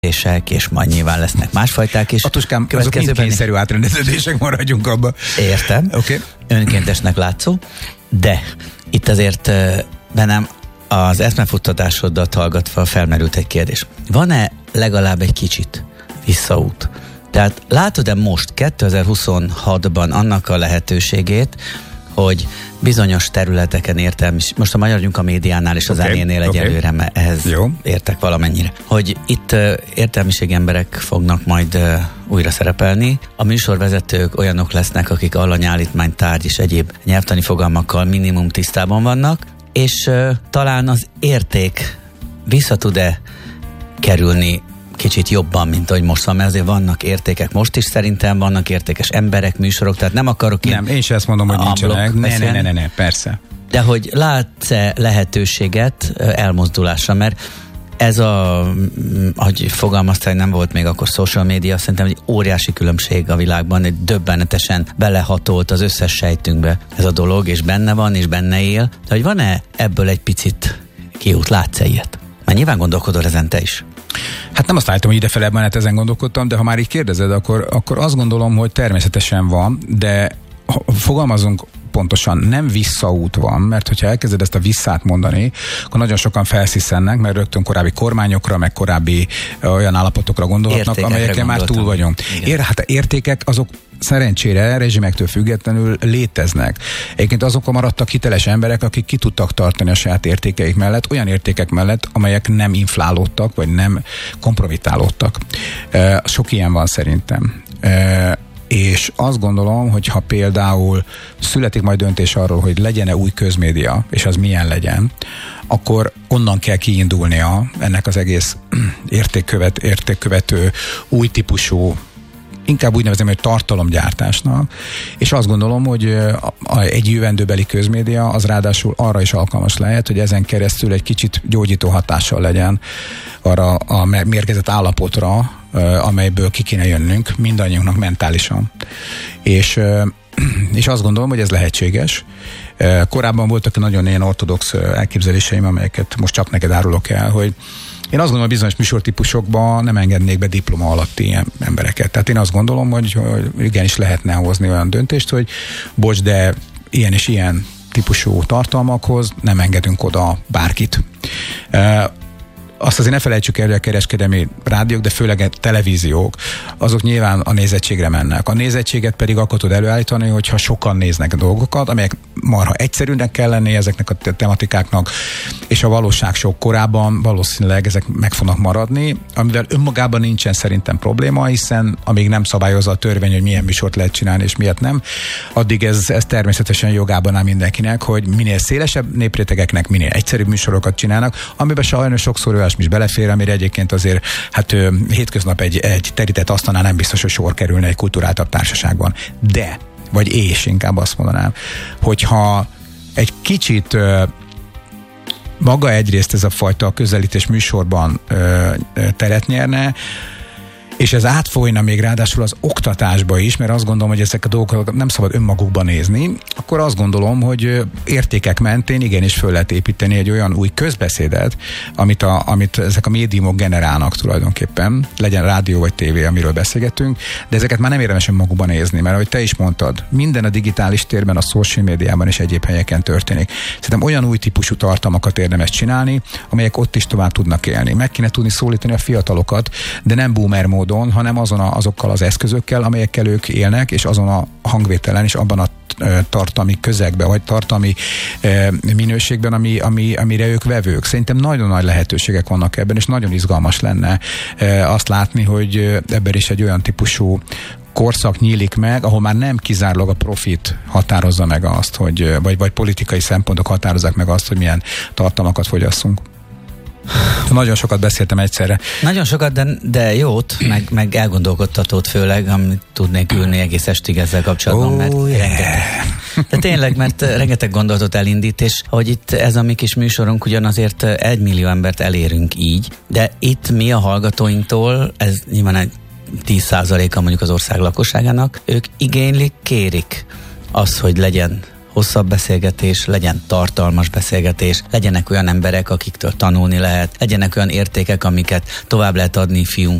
és majd nyilván lesznek másfajták is. Atuskám, azok mind kényszerű átrendeződések, maradjunk abba. Értem. Okay. Önkéntesnek látszó, de itt azért bennem az eszmefuttatásodat hallgatva felmerült egy kérdés. Van-e legalább egy kicsit visszaút? Tehát látod-e most 2026-ban annak a lehetőségét, hogy bizonyos területeken most a Magyar Nyuga Médiánál és az Ánénél egyelőre, mert ehhez értek valamennyire, hogy itt értelmiségi emberek fognak majd újra szerepelni. A műsorvezetők olyanok lesznek, akik alanyállítmány, tárgy és egyéb nyelvtani fogalmakkal minimum tisztában vannak, és talán az érték vissza tud-e kerülni kicsit jobban, mint ahogy most van, mert azért vannak értékek, most is szerintem vannak értékes emberek, műsorok, tehát nem akarok én sem ezt mondom, hogy nincsenek. Ne, persze. De hogy látsz-e lehetőséget elmozdulásra, mert ez ahogy fogalmaztál, nem volt még akkor social media, szerintem egy óriási különbség a világban, egy döbbenetesen belehatolt az összes sejtünkbe ez a dolog, és benne van, és benne él. De hogy van-e ebből egy picit kiút, látsz-e ilyet? Mert nyilván gondolkodol ezen te is. Hát nem azt állítom, hogy idefele menet ezen gondolkodtam, de ha már így kérdezed, akkor azt gondolom, hogy természetesen van, de fogalmazunk pontosan, nem visszaút van, mert hogyha elkezded ezt a visszát mondani, akkor nagyon sokan felsziszennek, mert rögtön korábbi kormányokra, meg korábbi olyan állapotokra gondolhatnak, amelyekkel már túl vagyunk. Hát a értékek azok szerencsére rezsimektől függetlenül léteznek. Egyébként azok maradtak hiteles emberek, akik ki tudtak tartani a saját értékeik mellett, olyan értékek mellett, amelyek nem inflálódtak, vagy nem kompromitálódtak. Sok ilyen van szerintem. És azt gondolom, hogy ha például születik majd döntés arról, hogy legyen-e új közmédia, és az milyen legyen, akkor onnan kell kiindulnia ennek az egész értékkövető, új típusú, inkább úgy nevezem, hogy tartalomgyártásnak, és azt gondolom, hogy egy jövendőbeli közmédia az ráadásul arra is alkalmas lehet, hogy ezen keresztül egy kicsit gyógyító hatással legyen arra a mérgezett állapotra, amelyből ki kéne jönnünk mindannyiunknak mentálisan. És azt gondolom, hogy ez lehetséges. Korábban voltak nagyon ilyen ortodox elképzeléseim, amelyeket most csak neked árulok el, hogy én azt gondolom, hogy bizonyos műsortípusokban nem engednék be diploma alatti ilyen embereket. Tehát én azt gondolom, hogy igenis lehetne hozni olyan döntést, hogy bocs, de ilyen és ilyen típusú tartalmakhoz nem engedünk oda bárkit. Azt azért ne felejtsük el, hogy a kereskedelmi rádiók, de főleg a televíziók, azok nyilván a nézettségre mennek. A nézettséget pedig akkor tud előállítani, hogyha sokan néznek dolgokat, amelyek marha egyszerűnek kell lenni ezeknek a tematikáknak, és a valóság sok korában valószínűleg ezek meg fognak maradni, amivel önmagában nincsen szerintem probléma, hiszen amíg nem szabályozza a törvény, hogy milyen műsort lehet csinálni, és miért nem, addig ez természetesen jogában áll mindenkinek, hogy minél szélesebb néprétegeknek minél egyszerűbb műsorokat csinálnak, amiben sajnos sokszor olyasmi is belefér, amire egyébként azért hétköznap egy terített asztalnál nem biztos, hogy sor kerülne egy kulturáltabb társaságban. De, és inkább azt mondanám, hogyha egy kicsit maga egyrészt ez a fajta közelítés műsorban teret nyerne, és ez átfolyna még ráadásul az oktatásba is, mert azt gondolom, hogy ezek a dolgok nem szabad önmagukba nézni, akkor azt gondolom, hogy értékek mentén igenis föl lehet építeni egy olyan új közbeszédet, amit ezek a médiumok generálnak tulajdonképpen, legyen rádió vagy tévé, amiről beszélgetünk, de ezeket már nem érdemes önmagukba nézni, mert ahogy te is mondtad, minden a digitális térben, a social médiában és egyéb helyeken történik. Szerintem olyan új típusú tartalmakat érdemes csinálni, amelyek ott is tovább tudnak élni. Meg kéne tudni szólítani a fiatalokat, de nem boomer módon, hanem azokkal az eszközökkel, amelyekkel ők élnek, és azon a hangvételen, és abban a tartalmi közegben, vagy tartalmi minőségben, amire ők vevők. Szerintem nagyon nagy lehetőségek vannak ebben, és nagyon izgalmas lenne azt látni, hogy ebben is egy olyan típusú korszak nyílik meg, ahol már nem kizárólag a profit határozza meg azt, hogy, vagy politikai szempontok határozzák meg azt, hogy milyen tartalmakat fogyasszunk. Nagyon sokat beszéltem egyszerre. Nagyon sokat, de jót, meg elgondolkodtatót főleg, amit tudnék ülni egész estig ezzel kapcsolatban, mert rengeteg. De tényleg, mert rengeteg gondolatot elindít, és hogy itt ez a mi kis műsorunk ugyanazért 1 millió embert elérünk így, de itt mi a hallgatóinktól, ez nyilván egy 10%-a mondjuk az ország lakosságának, ők igénylik, kérik az, hogy legyen hosszabb beszélgetés, legyen tartalmas beszélgetés, legyenek olyan emberek, akiktől tanulni lehet, legyenek olyan értékek, amiket tovább lehet adni fiunk